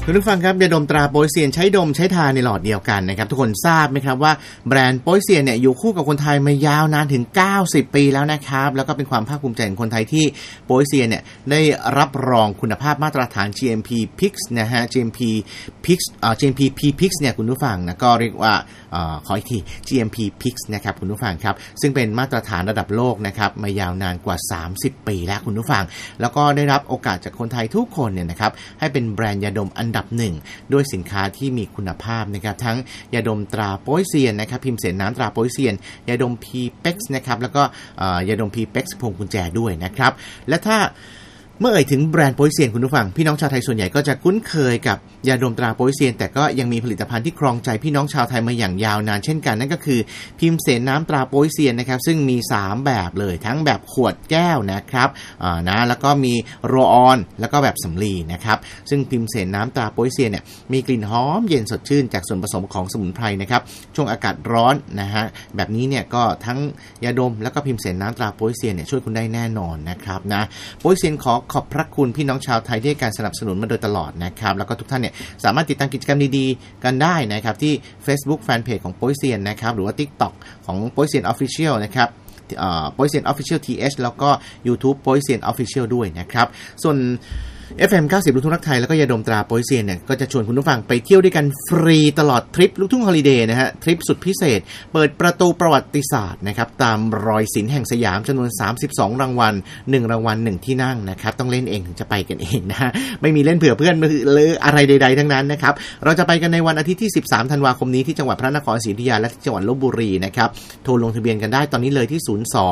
คุณผู้ฟังครับยาดมตราโป๊ยเซียนใช้ดมใช้ทาในหลอดเดียวกันนะครับทุกคนทราบไหมครับว่าแบรนด์โป๊ยเซียนเนี่ยอยู่คู่กับคนไทยมายาวนานถึง90ปีแล้วนะครับแล้วก็เป็นความภาคภูมิใจของคนไทยที่โป๊ยเซียนเนี่ยได้รับรองคุณภาพมาตรฐาน GMP PIX นะฮะ GMP PIX เนี่ยคุณผู้ฟังนะก็เรียกว่าขออีกที GMP PIX นะครับคุณผู้ฟังครับซึ่งเป็นมาตรฐานระดับโลกนะครับมายาวนานกว่า30ปีแล้วคุณผู้ฟังแล้วก็ได้รับโอกาสจากคนไทยทุกคนเนี่ยนะครับให้เป็นแบรนด์ยาดมอันดับหนึ่งด้วยสินค้าที่มีคุณภาพนะครับทั้งยาดมตราโป๊ยเซียนนะครับพิมพ์เสนน้ำตราโป๊ยเซียนยาดม PIX นะครับแล้วก็ยาดม PIX พวงกุญแจด้วยนะครับและถ้าเมื่อเอ่ยถึงแบรนด์โป๊ยเซียนคุณผู้ฟังพี่น้องชาวไทยส่วนใหญ่ก็จะคุ้นเคยกับยาดมตราโป๊ยเซียนแต่ก็ยังมีผลิตภัณฑ์ที่ครองใจพี่น้องชาวไทยมาอย่างยาวนานเช่นกันนั่นก็คือพิมพ์เสนน้ำตราโป๊ยเซียนนะครับซึ่งมี3แบบเลยทั้งแบบขวดแก้วนะครับแล้วก็มีโรลออนแล้วก็แบบสำลีนะครับซึ่งพิมพ์เสนน้ำตราโป๊ยเซียนเนี่ยมีกลิ่นหอมเย็นสดชื่นจากส่วนผสมของสมุนไพรนะครับช่วงอากาศร้อนนะฮะแบบนี้เนี่ยก็ทั้งยาดมแล้วก็พิมพ์เสนน้ำตราโป๊ยเซียนเนี่ยช่วยคุณได้แน่นอนนะครับนะโป๊ยเซียนขอบพระคุณพี่น้องชาวไทยที่ให้การสนับสนุนมาโดยตลอดนะครับแล้วก็ทุกท่านเนี่ยสามารถติดตามกิจกรรมดีๆกันได้นะครับที่ Facebook Fanpage ของโป๊ยเซียนนะครับหรือว่า TikTok ของโป๊ยเซียน Official นะครับโป๊ยเซียน Official TH แล้วก็ YouTube โป๊ยเซียน Official ด้วยนะครับส่วนFM 90ลูกทุ่งรักไทยแล้วก็ยาดมตราโป๊ยเซียนเนี่ยก็จะชวนคุณผู้ฟังไปเที่ยวด้วยกันฟรีตลอดทริปลูกทุ่งฮอลิเดย์นะฮะทริปสุดพิเศษเปิดประตูประวัติศาสตร์นะครับตามรอยศิลป์แห่งสยามจำนวน32รางวัล1รางวัล1ที่นั่งนะครับต้องเล่นเองถึงจะไปกันเองนะฮะไม่มีเล่นเผื่อเพื่อนหรืออะไรใดๆทั้งนั้นนะครับเราจะไปกันในวันอาทิตย์ที่13ธันวาคมนี้ที่จังหวัดพระนครศรีอยุธยาและที่จังหวัดลพบุรีนะครับโทรลงทะเบียนกันได้ตอนนี้เลยที่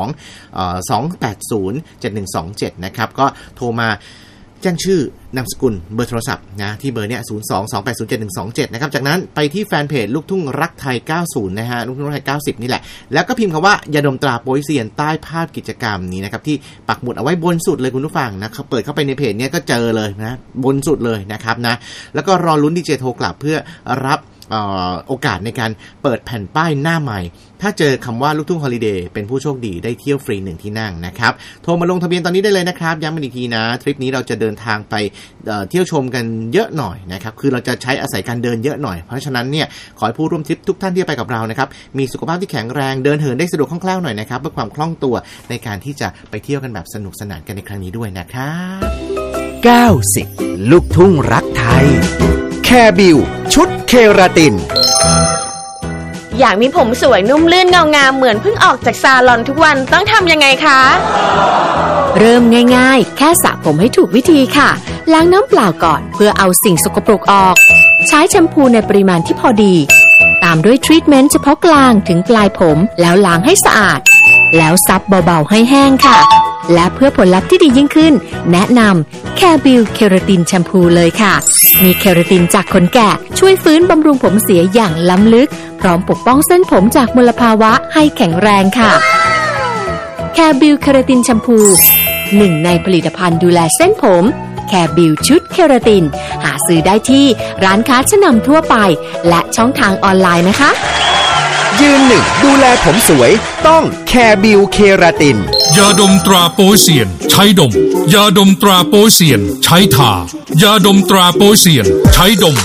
02-280-7127นะครับก็โทรมาแจ้งชื่อนามสกุลเบอร์โทรศัพท์นะที่เบอร์เนี้ย02-280-7127นะครับจากนั้นไปที่แฟนเพจลูกทุ่งรักไทย90นะฮะลูกทุ่งรักไทย90นี่แหละแล้วก็พิมพ์คำว่ายาดมตราโป๊ยเซียนใต้ภาพกิจกรรมนี้นะครับที่ปักหมุดเอาไว้บนสุดเลยคุณผู้ฟังนะเปิดเข้าไปในเพจเนี้ยก็เจอเลยนะบนสุดเลยนะครับนะแล้วก็รอลุ้นดีเจโทรกลับเพื่อรับโอกาสในการเปิดแผ่นป้ายหน้าใหม่ถ้าเจอคำว่าลูกทุ่งฮอลิเดย์เป็นผู้โชคดีได้เที่ยวฟรี1ที่นั่งนะครับโทรมาลงทะเบียนตอนนี้ได้เลยนะครับย้ำอีกทีนะทริปนี้เราจะเดินทางไปเที่ยวชมกันเยอะหน่อยนะครับคือเราจะใช้อาศัยการเดินเยอะหน่อยเพราะฉะนั้นเนี่ยขอให้ผู้ร่วมทริปทุกท่านที่ไปกับเรานะครับมีสุขภาพที่แข็งแรงเดินเหินได้สะดวกคล่องแคล่วหน่อยนะครับเพื่อความคล่องตัวในการที่จะไปเที่ยวกันแบบสนุกสนานกันในครั้งนี้ด้วยนะครับ 90ลูกทุ่งรักไทยแคบิวชุดเคราตินอยากมีผมสวยนุ่มลื่นเงางามเหมือนเพิ่งออกจากซาลอนทุกวันต้องทำยังไงคะเริ่มง่ายๆแค่สระผมให้ถูกวิธีค่ะล้างน้ำเปล่าก่อนเพื่อเอาสิ่งสกปรกออกใช้แชมพูในปริมาณที่พอดีตามด้วยทรีทเมนต์เฉพาะกลางถึงปลายผมแล้วล้างให้สะอาดแล้วซับเบาๆให้แห้งค่ะและเพื่อผลลัพธ์ที่ดียิ่งขึ้นแนะนำแคบิลเคราตินแชมพูเลยค่ะมีเคราตินจากขนแกะช่วยฟื้นบำรุงผมเสียอย่างล้ำลึกพร้อมปกป้องเส้นผมจากมลภาวะให้แข็งแรงค่ะแคบิลเคราตินแชมพูหนึ่งในผลิตภัณฑ์ดูแลเส้นผมแคบิลชุดเคราตินหาซื้อได้ที่ร้านค้าชั้นนำทั่วไปและช่องทางออนไลน์นะคะยืนหนึ่งดูแลผมสวยต้องแคบิลเคราตินยาดมตราโป๊ยเซียนใช้ดมยาดมตราโป๊ยเซียนใช้ทายาดมตราโป๊ยเซียนใช้ดม